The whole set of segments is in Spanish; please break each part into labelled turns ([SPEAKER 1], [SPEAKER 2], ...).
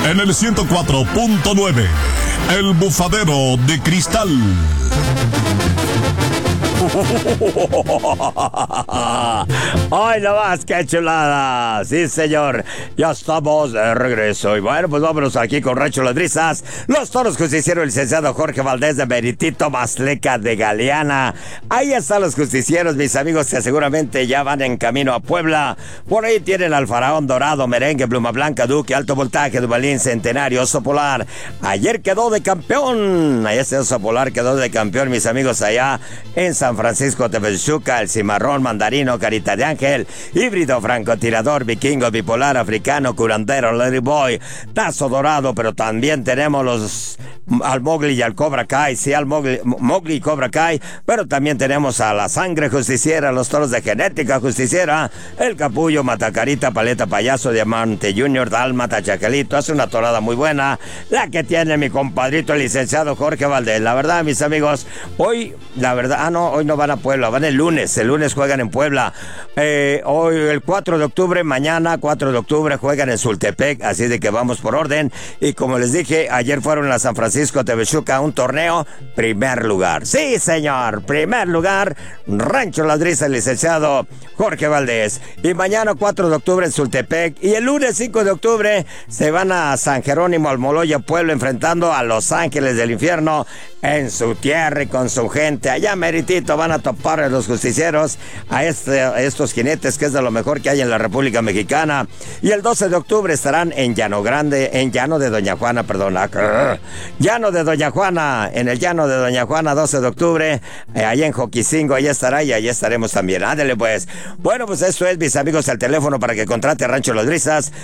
[SPEAKER 1] en el 104.9, El Bufadero de Cristal.
[SPEAKER 2] ¡Ay, no más! ¡Qué chulada! Sí, señor, ya estamos de regreso. Y bueno, pues vámonos aquí con Rancho Las Brisas. Los toros justicieros, el licenciado Jorge Valdés de Meritito Masleca de Galeana. Ahí están los justicieros, mis amigos, que seguramente ya van en camino a Puebla. Por ahí tienen al Faraón Dorado, Merengue, Pluma Blanca, Duque, Alto Voltaje, Duvalín, Centenario, Oso Polar. Ayer quedó de campeón. Ahí ese Oso Polar quedó de campeón, mis amigos, allá en San Francisco Tepechuca, el Cimarrón, Mandarino, Carita de Ángel, Híbrido, Francotirador, Vikingo, Bipolar, Africano, Curandero, Lady Boy, Tazo Dorado, pero también tenemos los al Mowgli y al Cobra Kai, sí, al Mowgli y Cobra Kai, pero también tenemos a la Sangre Justiciera, los toros de Genética Justiciera, el Capullo, Matacarita, Paleta Payaso, Diamante Junior, Dálmata, Chacalito. Hace una torada muy buena, la que tiene mi compadrito, el licenciado Jorge Valdés. La verdad, mis amigos, hoy, la verdad, hoy no van a Puebla, van el lunes juegan en Puebla. Hoy el 4 de octubre, mañana 4 de octubre juegan en Sultepec, así de que vamos por orden. Y como les dije, ayer fueron a San Francisco Tepechuca, un torneo, primer lugar. Sí, señor, primer lugar, Rancho Las Brisas, el licenciado Jorge Valdés. Y mañana 4 de octubre en Sultepec. Y el lunes 5 de octubre se van a San Jerónimo, Almoloya, Puebla, enfrentando a Los Ángeles del Infierno en su tierra y con su gente. Allá meritito van a topar a los justicieros, a estos jinetes, que es de lo mejor que hay en la República Mexicana. Y el 12 de octubre estarán en Llano de Doña Juana, perdón, Llano de Doña Juana, en el Llano de Doña Juana, 12 de octubre, allá en Joquicingo, allá estará y allá estaremos también. Ándele pues. Bueno, pues eso es, mis amigos, el teléfono para que contrate a Rancho Las Brisas,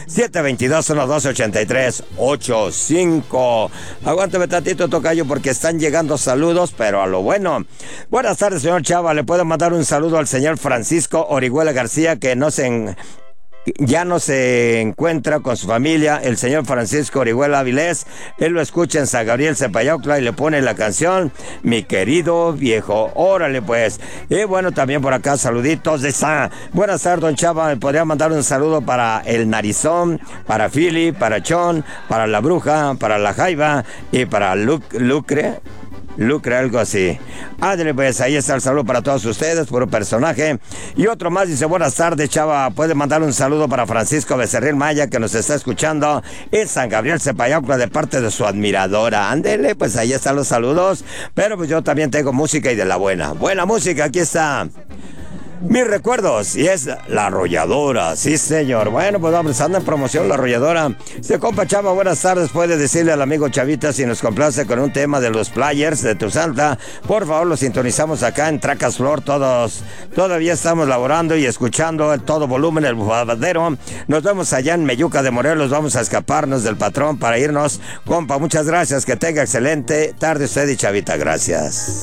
[SPEAKER 2] 722-112-8385. Aguántame tantito, tocayo, porque están llegando saludos, pero a lo bueno. Buenas tardes, señor Chava. Le puedo mandar un saludo al señor Francisco Orihuela García, que ya no se encuentra con su familia, el señor Francisco Orihuela Avilés. Él lo escucha en San Gabriel, Cepayaucla, y le pone la canción Mi Querido Viejo. Órale pues. Y bueno, también por acá saluditos de Buenas tardes, don Chava. Me podría mandar un saludo para el Narizón, para Philly, para Chon, para la Bruja, para la Jaiba y para Lucre, algo así. Ándale, pues ahí está el saludo para todos ustedes, puro personaje. Y otro más dice, buenas tardes, Chava. Puede mandar un saludo para Francisco Becerril Maya, que nos está escuchando en San Gabriel, Cepayaucla, de parte de su admiradora. Ándale, pues ahí están los saludos. Pero pues yo también tengo música y de la buena. Buena música, aquí está Mis Recuerdos, y es La Arrolladora. Sí, señor. Bueno, pues vamos, anda en promoción La Arrolladora. Si compa Chava, buenas tardes. Puede decirle al amigo Chavita si nos complace con un tema de los Players de Tu Santa. Por favor, lo sintonizamos acá en Tracas Flor. Todavía estamos laborando y escuchando en todo volumen El Bufadero. Nos vemos allá en Meyuca de Morelos. Vamos a escaparnos del patrón para irnos. Compa, muchas gracias. Que tenga excelente tarde usted y Chavita. Gracias.